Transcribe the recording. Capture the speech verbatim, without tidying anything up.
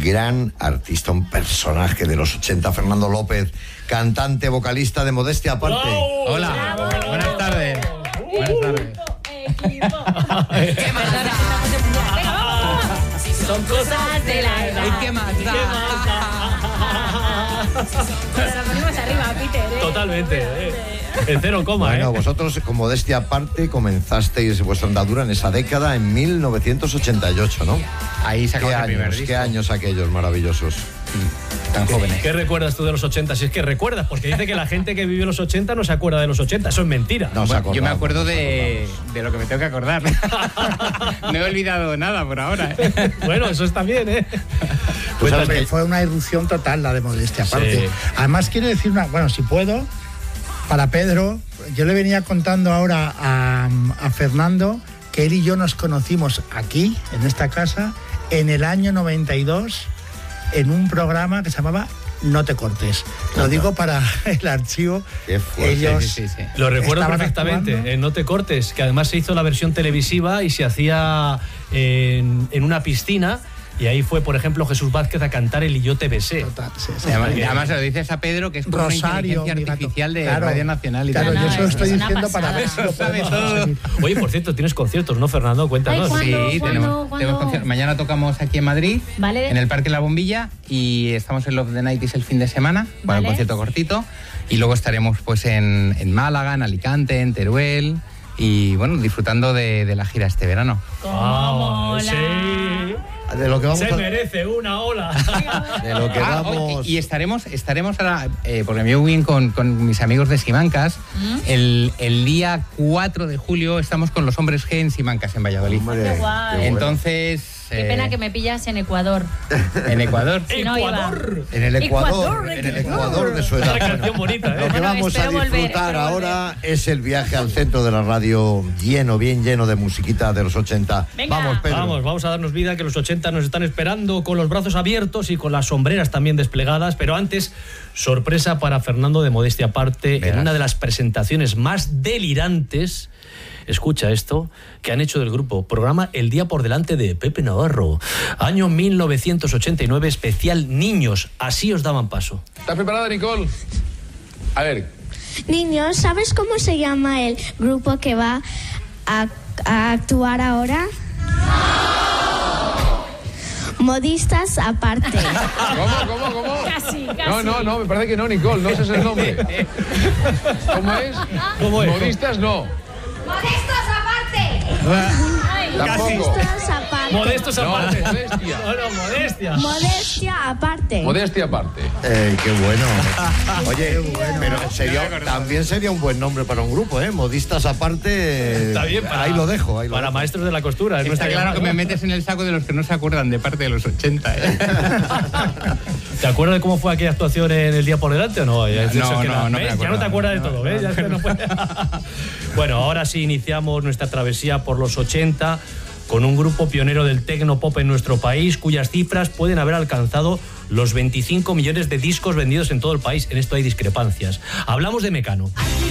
gran artista, un personaje de los ochenta, Fernando López, cantante, vocalista de Modestia Aparte. ¡Bravo! Hola, ¡Bravo! buenas tardes. Uh, Buenas tardes. Equipo. ¿Qué más da? Venga, vamos. Son cosas de la edad. ¿Y qué más da? Nos ponemos arriba, Peter, ¿eh? Totalmente, eh. En cero coma, Bueno, ¿eh? vosotros, con Modestia Aparte, comenzasteis vuestra andadura en esa década en mil novecientos ochenta y ocho, ¿no? Ahí ¿Qué sacamos el primer años, disco. qué años aquellos maravillosos? Tan jóvenes. ¿Qué recuerdas tú de los ochenta? Si es que recuerdas, porque dice que la gente que vivió los ochenta no se acuerda de los ochenta. Eso es mentira. No, os Bueno, yo me acordamos, acuerdo nos de, acordamos. de lo que me tengo que acordar. No he olvidado nada por ahora, ¿eh? Bueno, eso está bien, ¿eh? Pues sabes Hombre, que- fue una irrupción total la de Modestia Aparte. Sí. Además, quiero decir una, bueno, si puedo, para Pedro, yo le venía contando ahora a, a Fernando que él y yo nos conocimos aquí, en esta casa, en el año noventa y dos, en un programa que se llamaba No te cortes. Lo digo para el archivo. Qué fuerte. Ellos Sí, sí, sí. Lo recuerdo estaban perfectamente, actuando. en No te cortes, que además se hizo la versión televisiva y se hacía en, en una piscina. Y ahí fue, por ejemplo, Jesús Vázquez a cantar el Y yo te besé. Total, sí, sí. Además, porque- además se lo dices a Pedro, que es como Rosario, una inteligencia mi gato. artificial de Claro, Radio Nacional y claro, tal. No, yo no, se lo es estoy una diciendo para pasada. ver si lo Sabe podemos todo. conseguir. Oye, por cierto, tienes conciertos, ¿no, Fernando? Cuéntanos. Ay, ¿cuándo? Sí, ¿Cuándo? tenemos, ¿Cuándo? tenemos concierto. Mañana tocamos aquí en Madrid, Vale. en el Parque La Bombilla, y estamos en Love the Nighties el fin de semana, para Vale. un concierto cortito, y luego estaremos pues en, en Málaga, en Alicante, en Teruel, y bueno, disfrutando de, de la gira este verano. ¿Cómo Ah, mola? sí. De lo que vamos Se a... merece una ola. De lo que Ah, vamos... y estaremos, estaremos ahora, eh, porque me llevo bien con, con mis amigos de Simancas, ¿Mm? el, el día cuatro de julio estamos con los Hombres G en Simancas, en Valladolid. Hombre, Qué guay. qué bueno. Entonces... Qué eh, pena que me pillas en Ecuador. En Ecuador. Si no iba. Ecuador. En el Ecuador, Ecuador, en el Ecuador. Ecuador de su edad. Una canción bonita, ¿eh? Lo que Bueno, vamos a espero volver, disfrutar espero ahora es el viaje al centro de la radio, lleno, bien lleno de musiquita de los ochenta. Venga. Vamos, Pedro. Vamos, vamos a darnos vida, que los ochenta nos están esperando con los brazos abiertos y con las sombreras también desplegadas. Pero antes, sorpresa para Fernando de Modestia Aparte, Verás. en una de las presentaciones más delirantes, escucha esto, que han hecho del grupo. Programa El Día por Delante de Pepe Navarro. Año mil novecientos ochenta y nueve, especial Niños. Así os daban paso. ¿Estás preparada, Nicole? A ver, Niños, ¿sabes cómo se llama el grupo que va a, a actuar ahora? Modistas Aparte. ¿cómo, cómo, cómo? Casi, casi. No, no, no, me parece que no, Nicole, no ese es el nombre. ¿Cómo es? ¿Cómo es? Modistas no. ¡Modistas Aparte! Ay, Tampoco. Modistas Aparte. Modestos No, aparte. modestia. No, no, modestia. Modestia Aparte. Modestia aparte. Eh, qué bueno. Oye, pero sería, también sería un buen nombre para un grupo, ¿eh? Modistas Aparte. Está bien, para, ahí lo dejo. Ahí lo para dejo. maestros de la costura. es Está nuestra claro que llamada. me metes en el saco de los que no se acuerdan de parte de los ochenta, ¿eh? ¿Te acuerdas de cómo fue aquella actuación en El Día por Delante o no? Ya, No, eso que no, la- no me ¿ves? Ya acuerdo. no te acuerdas de No, todo, ¿ves? Ya es que no puede- Bueno, ahora sí iniciamos nuestra travesía por los ochenta con un grupo pionero del tecno pop en nuestro país, cuyas cifras pueden haber alcanzado los veinticinco millones de discos vendidos en todo el país. En esto hay discrepancias. Hablamos de Mecano.